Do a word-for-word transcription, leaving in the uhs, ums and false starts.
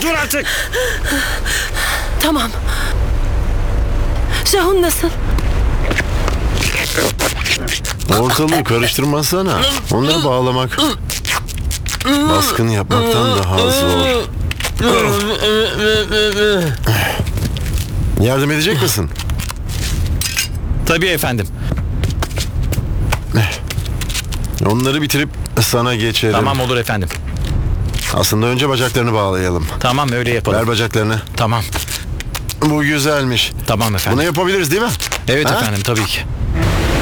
dur artık. Tamam. Şahun nasıl? Ortalığı karıştırmasana. Onları bağlamak baskın yapmaktan daha zor. Yardım edecek misin? Tabii efendim. Onları bitirip sana geçerim. Tamam olur efendim. Aslında önce bacaklarını bağlayalım. Tamam öyle yapalım. Ver bacaklarını. Tamam. Bu güzelmiş. Tamam efendim. Bunu yapabiliriz değil mi? Evet Ha? efendim tabii ki.